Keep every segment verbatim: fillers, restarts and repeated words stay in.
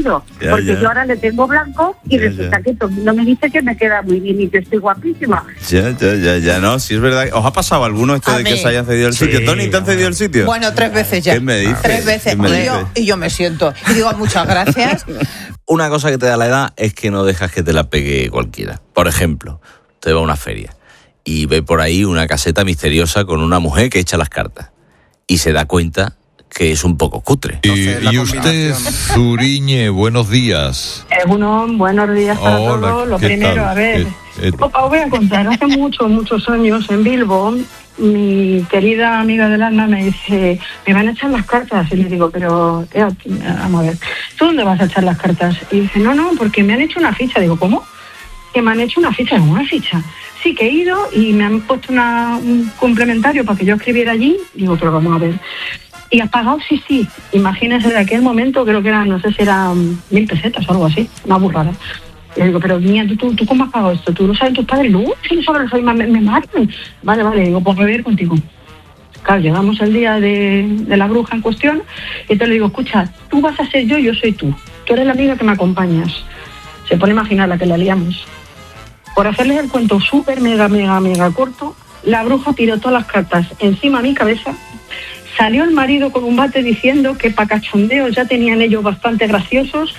vestido, ya, porque ya. yo ahora le tengo blanco y Ya, resulta ya. que todo el mundo me dice que me queda muy bien y que estoy guapísima. Ya, ya, ya, ya, no, sí es verdad. ¿Os ha pasado alguno esto A de que mí. se hayan cedido el Sí, sitio? ¿Tony, te han cedido el sitio? Bueno, tres veces ya. ¿Qué me dices? Tres veces. ¿Qué me Y yo, dices? y yo me siento. Y digo, muchas gracias. Una cosa que te da la edad es que no dejas que te la pegue cualquiera. Por ejemplo, te va a una feria y ve por ahí una caseta misteriosa con una mujer que echa las cartas y se da cuenta que es un poco cutre. Y, Entonces, la y usted, Zuriñe, buenos días. Eh, bueno, buenos días para Hola, todos. Lo ¿qué primero, tal? a ver, ¿Qué- qué- os voy a contar. Hace muchos, muchos años en Bilbo, mi querida amiga del alma me dice, me van a echar las cartas. Y le digo, pero, eh, vamos a ver, ¿tú dónde vas a echar las cartas? Y dice, no, no, porque me han hecho una ficha. Digo, ¿cómo? Que me han hecho una ficha, ¿una ficha? Sí, que he ido y me han puesto una, un complementario para que yo escribiera allí. Digo, pero vamos a ver. ¿Y has pagado? Sí, sí. Imagínese, de aquel momento, creo que era, no sé si eran mil pesetas o algo así, una burrada. Y le digo, pero niña, ¿tú, tú, ¿tú cómo has pagado esto? ¿Tú lo sabes tus padres? No, si no saben, soy, me, me matan. Vale, vale, digo, pues voy a ir contigo. Claro, llegamos el día de, de la bruja en cuestión y te le digo, escucha, tú vas a ser yo, yo soy tú. Tú eres la amiga que me acompañas. Se puede imaginar la que la liamos. Por hacerles el cuento súper, mega, mega, mega corto, la bruja tiró todas las cartas encima de mi cabeza. Salió el marido con un bate diciendo que para cachondeo ya tenían ellos bastante graciosos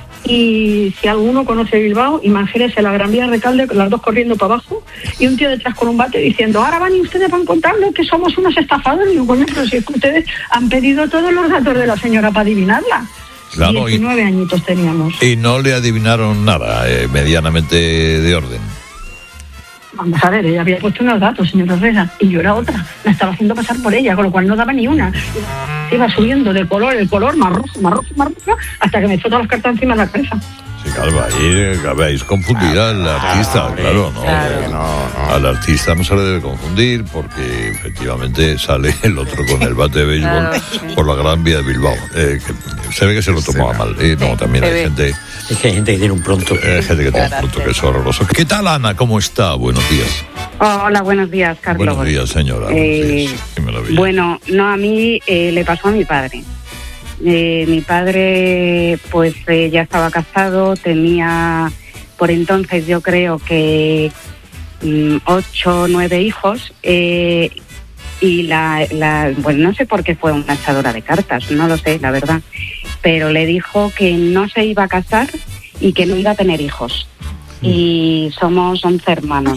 y si alguno conoce Bilbao, imagínese la Gran Vía de Recalde, las dos corriendo para abajo y un tío detrás con un bate diciendo, ahora van y ustedes van contando que somos unos estafadores. Y digo, coño, pero si es que ustedes han pedido todos los datos de la señora para adivinarla. Claro, y- diecinueve añitos teníamos. Y no le adivinaron nada, eh, medianamente de orden. Vamos a ver, ella había puesto unos datos, señor Herrera, y yo era otra. La estaba haciendo pasar por ella, con lo cual no daba ni una. Iba subiendo de color, el color más rojo, más rojo, más rojo, hasta que me echó todas las cartas encima de la cabeza. Sí, claro, ahí habéis confundir al artista, claro, ¿no? Claro, no, no. Al artista no se le debe confundir porque efectivamente sale el otro con el bate de béisbol Claro, sí. por la Gran Vía de Bilbao. Eh, que se ve que se lo tomaba mal. Eh, no, también se hay ve. gente, Es que hay gente que tiene un pronto. eh, gente que tiene un Carácter. punto que es horroroso. ¿Qué tal, Ana? ¿Cómo está? Buenos días. Hola, buenos días, Carlos. Buenos días, señora. Buenos Eh, días. Qué maravilla. Bueno, no, a mí eh, le pasó a mi padre. Eh, mi padre, pues eh, ya estaba casado, tenía por entonces yo creo que mm, ocho o nueve hijos eh, y la, la, bueno, no sé por qué fue una echadora de cartas, no lo sé, la verdad, pero le dijo que no se iba a casar y que no iba a tener hijos. Y somos once hermanos.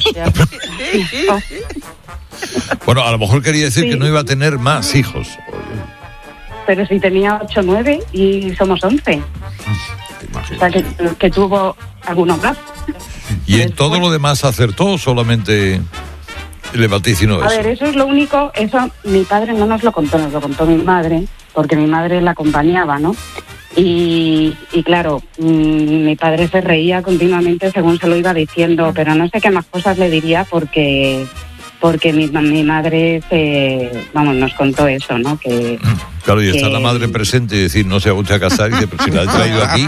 Bueno, a lo mejor quería decir Sí. que no iba a tener más hijos. Pero si tenía ocho o nueve y somos once. O sea, que, que tuvo algunos más. Y en todo lo demás acertó, o solamente le vaticinó A eso. ver, eso es lo único, eso mi padre no nos lo contó, nos lo contó mi madre, porque mi madre la acompañaba, ¿no? Y, y claro, mmm, mi padre se reía continuamente según se lo iba diciendo, pero no sé qué más cosas le diría porque porque mi, mi madre, se, vamos, nos contó eso, ¿no? Que Claro, y está que- la madre presente y decir, no se va usted a casar, y dice, pero si la he traído aquí.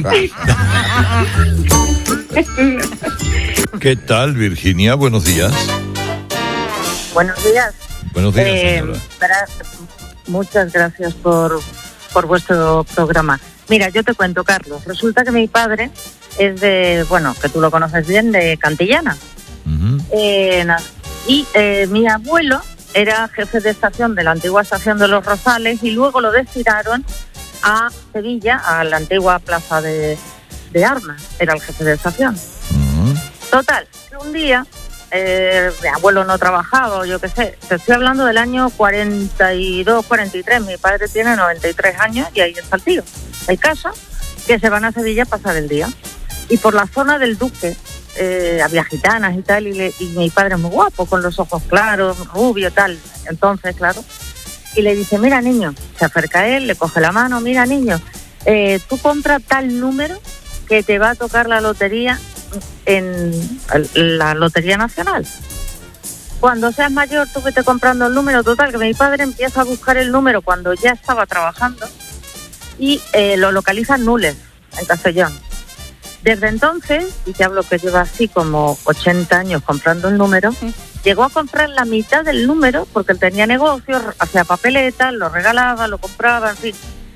¿Qué tal, Virginia? Buenos días. Buenos días. Buenos días, Eh, señora. gra- muchas gracias por, por vuestro programa. Mira, yo te cuento, Carlos. Resulta que mi padre es de, bueno, que tú lo conoces bien, de Cantillana. Ujú. Eh, na- y eh, mi abuelo era jefe de estación de la antigua estación de Los Rosales y luego lo destinaron a Sevilla, a la antigua plaza de, de Armas. Era el jefe de estación. Ujú. Total, que un día eh, mi abuelo no trabajaba, o yo qué sé, te estoy hablando del año cuarenta y dos, cuarenta y tres, mi padre tiene noventa y tres años y ahí está el tío. El caso, que se van a Sevilla a pasar el día. Y por la zona del Duque eh, había gitanas y tal, y, le, y mi padre es muy guapo, con los ojos claros, rubio, tal, entonces, claro. Y le dice, mira niño, se acerca a él, le coge la mano, mira niño, eh, tú compra tal número que te va a tocar la lotería en la Lotería Nacional. Cuando seas mayor, tú vete comprando el número. Total, que mi padre empieza a buscar el número cuando ya estaba trabajando y eh, lo localiza en Nules, en Castellón. Desde entonces, y te hablo que lleva así como ochenta años comprando el número, llegó a comprar la mitad del número porque él tenía negocios, hacía papeletas, lo regalaba, lo compraba, en fin.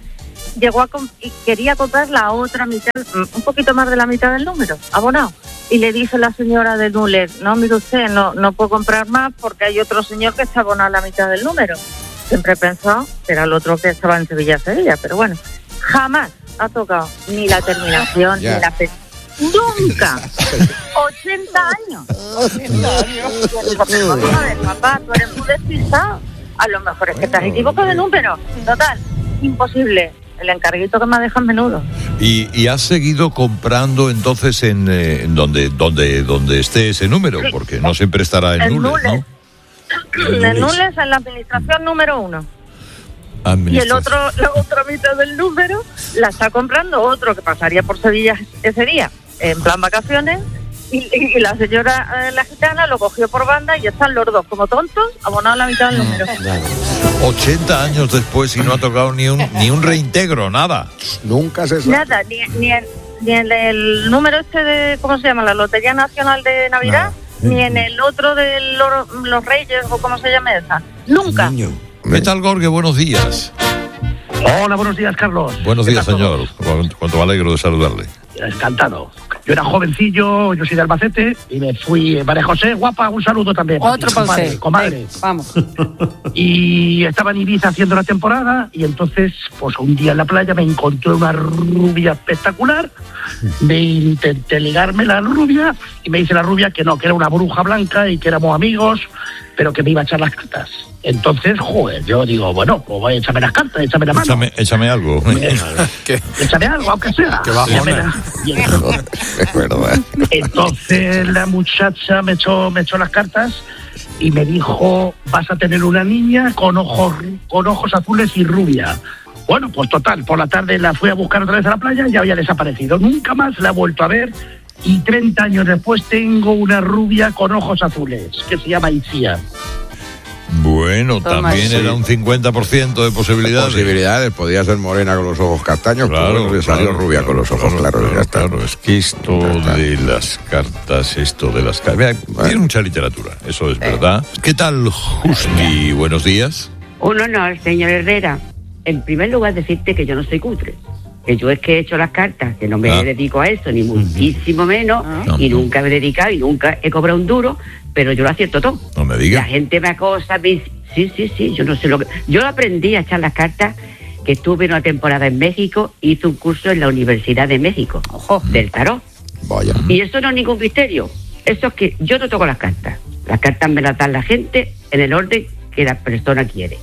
llegó a comp- y quería comprar la otra mitad, un poquito más de la mitad del número, abonado. Y le dice la señora de Nuller, no, mire usted, no, no puedo comprar más porque hay otro señor que está abonado a la mitad del número. Siempre he pensado que era el otro que estaba en Sevilla, Sevilla, pero bueno, jamás ha tocado ni la terminación, Ya. ni la fecha. ¡Nunca! ochenta años. ochenta años. Yo digo, pero vamos a ver, papá, tú eres muy despistado. A lo mejor es que te has equivocado de número. Total, imposible. El encarguito que me dejan menudo. ¿Y, y has seguido comprando entonces en, eh, en donde, donde, donde esté ese número? Sí. Porque no siempre estará en En Nules, Nules. ¿no? El Nules en la administración número uno. Y el Administración. otro, la otra mitad del número la está comprando otro que pasaría por Sevilla ese día, en plan vacaciones, y, y- y la señora, eh, la gitana, lo cogió por banda y están los dos como tontos, abonados a la mitad del número. ochenta años después y no ha tocado ni un, ni un reintegro, nada. Nunca se sabe. Nada, ni, ni, en, ni en el número este de, ¿cómo se llama? La Lotería Nacional de Navidad, ni en el otro de los, los Reyes, o cómo se llama esa. Nunca. Niño. ¿Qué tal, Gorge? Buenos días. Hola, buenos días, Carlos. Buenos ¿Qué días, tal señor. Cuánto cuánto me alegro de saludarle. todo? Encantado. Yo era jovencillo, yo soy de Albacete y me fui, María José, guapa, un saludo también. para Otro ti, para comadre, usted. comadre. Venga, vamos. Y estaba en Ibiza haciendo la temporada y entonces, pues un día en la playa me encontré una rubia espectacular, me intenté ligarme la rubia y me dice la rubia que no, que era una bruja blanca y que éramos amigos, pero que me iba a echar las cartas. Entonces, joder, yo digo, bueno, pues voy a echarme las cartas, échame la mano. Échame, échame algo. Échame algo, aunque sea. Qué bajona. Ya verás. Y Es verdad. entonces la muchacha me echó, me echó las cartas y me dijo, vas a tener una niña con ojos, con ojos azules y rubia. Bueno, pues total, por la tarde la fui a buscar otra vez a la playa y ya había desaparecido. Nunca más la he vuelto a ver y treinta años después tengo una rubia con ojos azules que se llama Icía. Bueno, Toma, también sí. era un cincuenta por ciento de posibilidades. Posibilidades, podía ser morena con los ojos castaños, Claro, pero bueno, le salió claro, rubia claro, con los ojos claro, claros, claro, ya está. claro, es que esto Ya está. de las cartas, esto de las cartas. Tiene mucha literatura, eso es verdad. ¿Qué tal, Justi? Buenos días. Un honor, señor Herrera. En primer lugar, decirte que yo no soy cutre. Que yo es que he hecho las cartas, que no me Ah. dedico a eso, ni muchísimo menos, Ah. y nunca me he dedicado y nunca he cobrado un duro, pero yo lo acierto todo. No me La diga. gente me acosa, me dice, sí, sí, sí, yo no sé lo que... Yo aprendí a echar las cartas, que estuve una temporada en México, hice un curso en la Universidad de México, Ojo. del tarot. Vaya. Y eso no es ningún misterio. Eso es que yo no toco las cartas. Las cartas me las dan la gente en el orden que la persona quiere.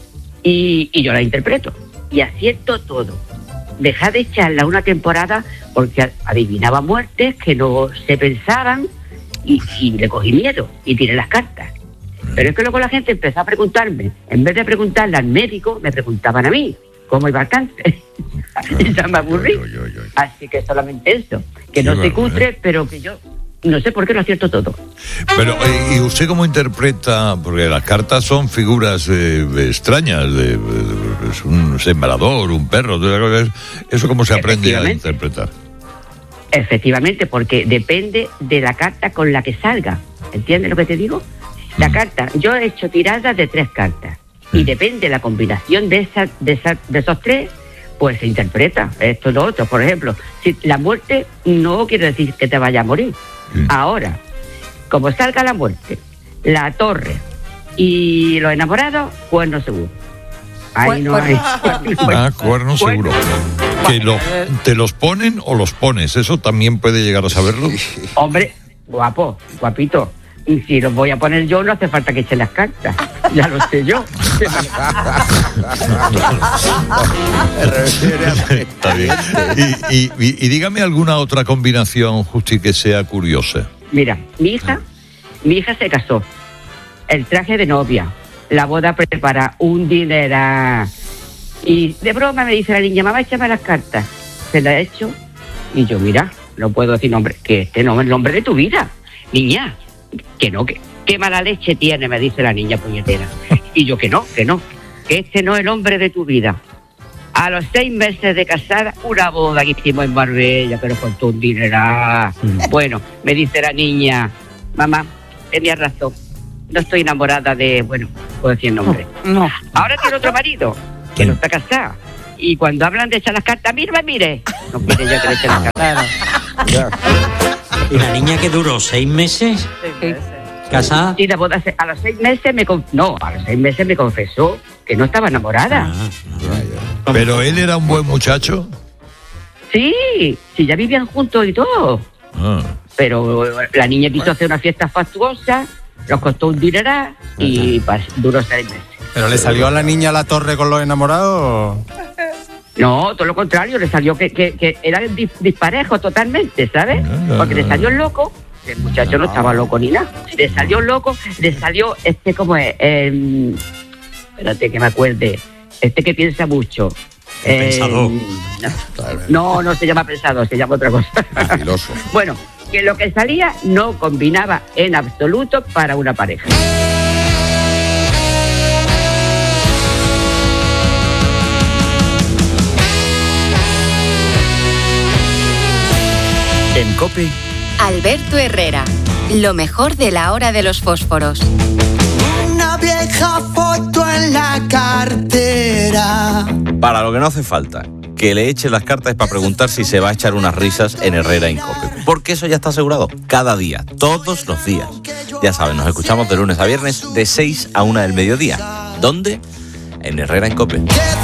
Y, y yo las interpreto. Y acierto todo. Dejé de echarla una temporada porque adivinaba muertes que no se pensaban y, y le cogí miedo y tiré las cartas. Pero es que luego la gente empezó a preguntarme. En vez de preguntarle al médico, me preguntaban a mí cómo iba el cáncer. Y ya me aburrí. Oy, oy, oy. Así que solamente eso, que Qué no soy barbaridad. cutre, pero que yo no sé por qué lo acierto todo. Pero, eh, ¿y usted cómo interpreta? Porque las cartas son figuras eh, extrañas, de, de- de- es un sembrador, un perro, de- ¿eso cómo se aprende a Efectivamente. interpretar? Efectivamente, porque depende de la carta con la que salga. ¿Entiendes lo que te digo? La Mm. carta, yo he hecho tiradas de tres cartas y Mm. depende de la combinación de, esas, de, esas, de esos tres, pues se interpreta esto y lo otro. Por ejemplo, si la muerte no quiere decir que te vaya a morir. Mm. Ahora, como salga la muerte, la torre y los enamorados, pues no seguro. Ahí no hay. Ah, cuerno seguro. ¿Que lo- ¿Te los ponen o los pones? Eso también puede llegar a saberlo. Hombre, guapo, guapito. Y si los voy a poner yo, no hace falta que eche las cartas. Ya lo sé yo. Está bien. Y, y- y- y dígame alguna otra combinación, Justi, que sea curiosa. Mira, mi hija, mi hija se casó. El traje de novia, la boda prepara, un dinero. Y de broma me dice la niña, mamá, échame las cartas. Se la he hecho. Y yo, mira, no puedo decir nombre, que este no es el nombre de tu vida. Niña, que no, que qué mala leche tiene, me dice la niña puñetera. Y yo, que no, que no, que este no es el hombre de tu vida. A los seis meses de casada, una boda que hicimos en Marbella, pero con todo un dinero. Bueno, me dice la niña, mamá, tenía razón, no estoy enamorada de, bueno, puedo decir el nombre. No. Ahora tiene otro marido, que no está casado. Y cuando hablan de echar las cartas, mire, mire. No quiere ya que le echen las cartas. Ya. ¿Y la niña que duró seis meses casada? Y la boda se- a los seis meses me con- no, a los seis meses me confesó que no estaba enamorada. Ah, Pero él era un buen muchacho. Sí, sí, ya vivían juntos y todo. Ah. Pero la niña quiso hacer una fiesta fastuosa, nos costó un dineral y pas- duró seis meses. ¿Pero le salió a la niña a la torre con los enamorados? No, todo lo contrario, le salió que, que, que era dis- disparejo totalmente, ¿sabes? Porque le salió loco, el muchacho no estaba loco ni nada. Le salió loco, le salió este como es, eh, espérate que me acuerde, este que piensa mucho. Eh, Pensador. no, no se llama pensador, se llama otra cosa. Filósofo. Bueno, que lo que salía no combinaba en absoluto para una pareja. En COPE, Alberto Herrera. Lo mejor de la hora de los fósforos. Una vieja foto en la cartera. para lo que no hace falta que le eche las cartas es para preguntar si se va a echar unas risas en Herrera en COPE. Porque eso ya está asegurado. Cada día, todos los días. Ya saben, nos escuchamos de lunes a viernes de seis a una del mediodía. ¿Dónde? En Herrera en COPE.